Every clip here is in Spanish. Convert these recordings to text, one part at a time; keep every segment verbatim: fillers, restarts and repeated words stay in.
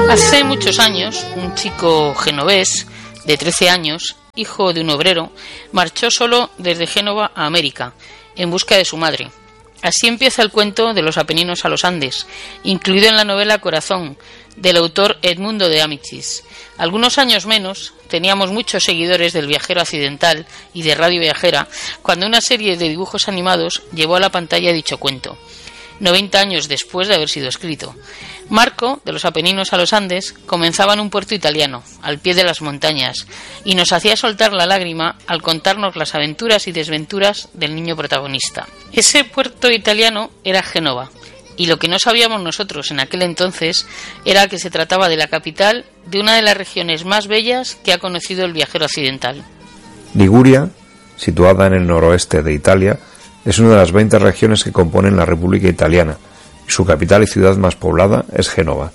Hace muchos años, un chico genovés de trece años, hijo de un obrero, marchó solo desde Génova a América, en busca de su madre. Así empieza el cuento de los Apeninos a los Andes, incluido en la novela Corazón, del autor Edmundo de Amicis. Algunos años menos, teníamos muchos seguidores del Viajero Accidental y de Radio Viajera, cuando una serie de dibujos animados llevó a la pantalla dicho cuento, noventa años después de haber sido escrito. Marco, de los Apeninos a los Andes, comenzaba en un puerto italiano, al pie de las montañas, y nos hacía soltar la lágrima al contarnos las aventuras y desventuras del niño protagonista. Ese puerto italiano era Génova, y lo que no sabíamos nosotros en aquel entonces era que se trataba de la capital de una de las regiones más bellas que ha conocido el Viajero Accidental. Liguria, situada en el noroeste de Italia, es una de las veinte regiones que componen la República Italiana, y su capital y ciudad más poblada es Génova.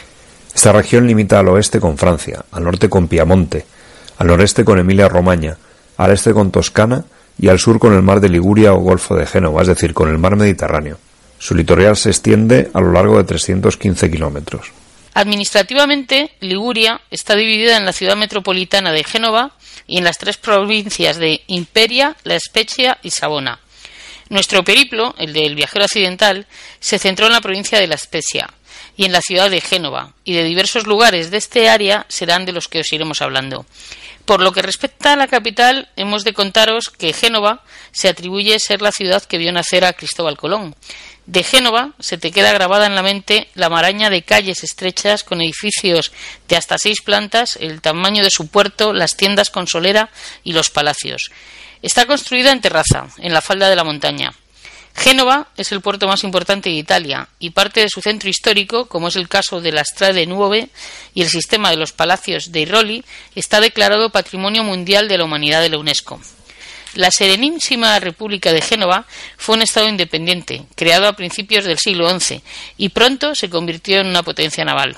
Esta región limita al oeste con Francia, al norte con Piamonte, al noreste con Emilia-Romagna, al este con Toscana y al sur con el mar de Liguria o Golfo de Génova, es decir, con el mar Mediterráneo. Su litoral se extiende a lo largo de trescientos quince kilómetros. Administrativamente, Liguria está dividida en la ciudad metropolitana de Génova y en las tres provincias de Imperia, La Spezia y Savona. Nuestro periplo, el del Viajero Accidental, se centró en la provincia de La Spezia y en la ciudad de Génova, y de diversos lugares de este área serán de los que os iremos hablando. Por lo que respecta a la capital, hemos de contaros que Génova se atribuye ser la ciudad que vio nacer a Cristóbal Colón. De Génova se te queda grabada en la mente la maraña de calles estrechas con edificios de hasta seis plantas, el tamaño de su puerto, las tiendas con solera y los palacios. Está construida en terraza, en la falda de la montaña. Génova es el puerto más importante de Italia y parte de su centro histórico, como es el caso de la Strade Nuove y el sistema de los palacios de Roli, está declarado Patrimonio Mundial de la Humanidad de la UNESCO. La Serenísima República de Génova fue un estado independiente, creado a principios del siglo once, y pronto se convirtió en una potencia naval.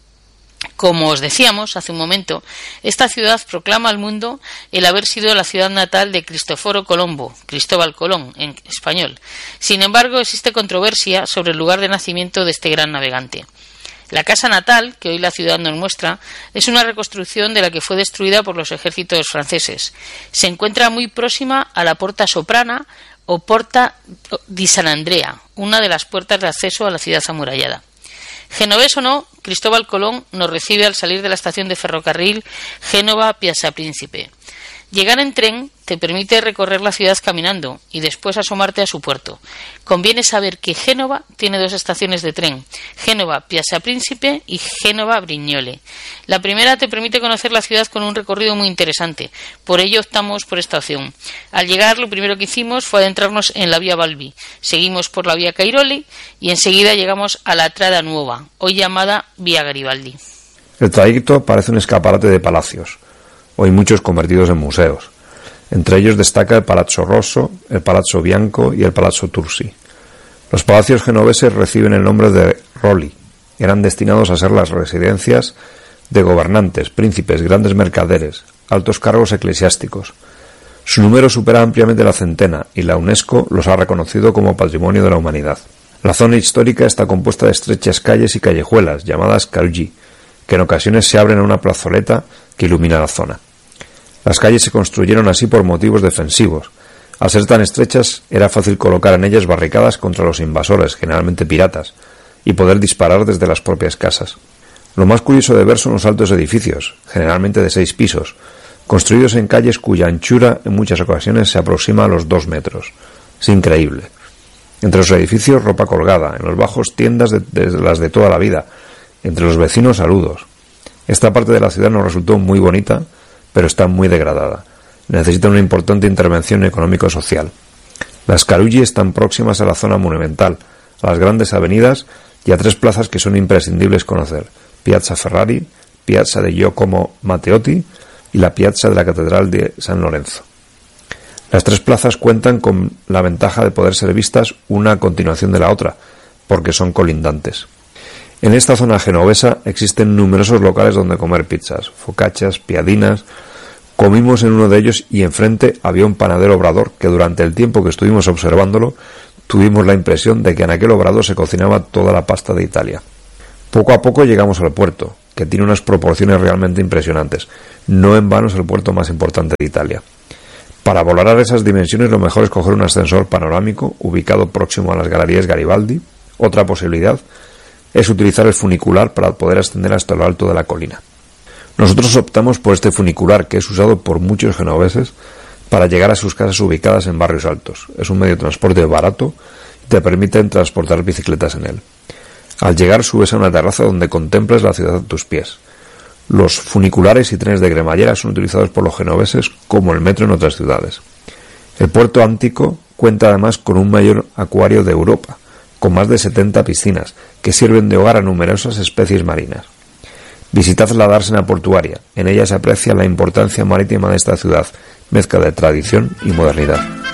Como os decíamos hace un momento, esta ciudad proclama al mundo el haber sido la ciudad natal de Cristoforo Colombo, Cristóbal Colón en español. Sin embargo, existe controversia sobre el lugar de nacimiento de este gran navegante. La casa natal, que hoy la ciudad nos muestra, es una reconstrucción de la que fue destruida por los ejércitos franceses. Se encuentra muy próxima a la Porta Soprana o Porta di San Andrea, una de las puertas de acceso a la ciudad amurallada. Genovés o no, Cristóbal Colón nos recibe al salir de la estación de ferrocarril Génova-Piazza Príncipe. Llegar en tren te permite recorrer la ciudad caminando y después asomarte a su puerto. Conviene saber que Génova tiene dos estaciones de tren, Génova-Piazza Príncipe y Génova-Brignole. La primera te permite conocer la ciudad con un recorrido muy interesante, por ello optamos por esta opción. Al llegar, lo primero que hicimos fue adentrarnos en la vía Balbi, seguimos por la vía Cairoli y enseguida llegamos a la Strada Nuova, hoy llamada vía Garibaldi. El trayecto parece un escaparate de palacios, hoy muchos convertidos en museos. Entre ellos destaca el Palazzo Rosso, el Palazzo Bianco y el Palazzo Tursi. Los palacios genoveses reciben el nombre de Roli. Eran destinados a ser las residencias de gobernantes, príncipes, grandes mercaderes, altos cargos eclesiásticos. Su número supera ampliamente la centena y la UNESCO los ha reconocido como Patrimonio de la Humanidad. La zona histórica está compuesta de estrechas calles y callejuelas llamadas Carugi, que en ocasiones se abren a una plazoleta que ilumina la zona. Las calles se construyeron así por motivos defensivos. Al ser tan estrechas, era fácil colocar en ellas barricadas contra los invasores, generalmente piratas, y poder disparar desde las propias casas. Lo más curioso de ver son los altos edificios, generalmente de seis pisos, construidos en calles cuya anchura en muchas ocasiones se aproxima a los dos metros. Es increíble. Entre los edificios, ropa colgada, en los bajos tiendas de, de las de toda la vida, entre los vecinos saludos. Esta parte de la ciudad nos resultó muy bonita, pero está muy degradada. Necesita una importante intervención económico-social. Las Carugi están próximas a la zona monumental, a las grandes avenidas y a tres plazas que son imprescindibles conocer: Piazza Ferrari, Piazza de Giacomo Matteotti y la Piazza de la Catedral de San Lorenzo. Las tres plazas cuentan con la ventaja de poder ser vistas una a continuación de la otra, porque son colindantes. En esta zona genovesa existen numerosos locales donde comer pizzas, focaccias, piadinas. Comimos en uno de ellos y enfrente había un panadero obrador que durante el tiempo que estuvimos observándolo tuvimos la impresión de que en aquel obrador se cocinaba toda la pasta de Italia. Poco a poco llegamos al puerto que tiene unas proporciones realmente impresionantes. No en vano es el puerto más importante de Italia. Para volar a esas dimensiones lo mejor es coger un ascensor panorámico ubicado próximo a las galerías Garibaldi. Otra posibilidad es utilizar el funicular para poder ascender hasta lo alto de la colina. Nosotros optamos por este funicular, que es usado por muchos genoveses para llegar a sus casas ubicadas en barrios altos. Es un medio de transporte barato y te permiten transportar bicicletas en él. Al llegar subes a una terraza donde contemplas la ciudad a tus pies. Los funiculares y trenes de cremallera son utilizados por los genoveses como el metro en otras ciudades. El puerto Antico cuenta además con un mayor acuario de Europa, con más de setenta piscinas, que sirven de hogar a numerosas especies marinas. Visitad la dársena portuaria. En ella se aprecia la importancia marítima de esta ciudad, mezcla de tradición y modernidad.